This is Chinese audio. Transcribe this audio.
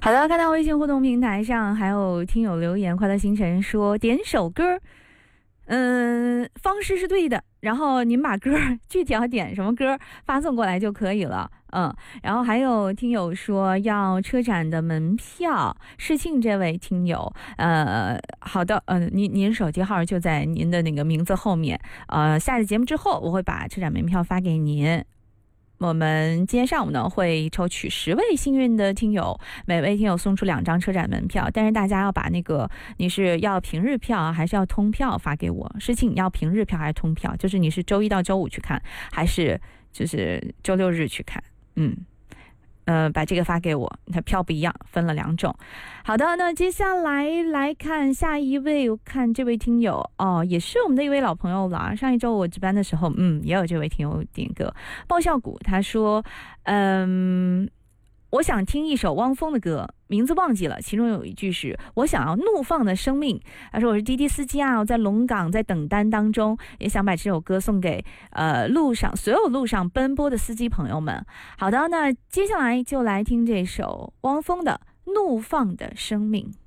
好的，看到微信互动平台上还有听友留言，快乐星辰说点首歌，方式是对的，然后您把歌具体要点什么歌发送过来就可以了。然后还有听友说要车展的门票，世庆这位听友，好的，您手机号就在您的那个名字后面，下次节目之后我会把车展门票发给您。我们今天上午呢会抽取10位幸运的听友，每位听友送出2张车展门票，但是大家要把那个你是要平日票还是要通票发给我。事情你要平日票还是通票，就是你是周一到周五去看还是就是周六日去看。把这个发给我，它票不一样，分了2种。好的，那接下来看下一位，我看这位听友也是我们的一位老朋友了。上一周我值班的时候，也有这位听友点歌爆笑谷，他说，我想听一首汪峰的歌，名字忘记了，其中有一句是我想要怒放的生命。他说我是滴滴司机啊，我在龙岗在等单当中，也想把这首歌送给所有路上奔波的司机朋友们。好的，那接下来就来听这首汪峰的怒放的生命。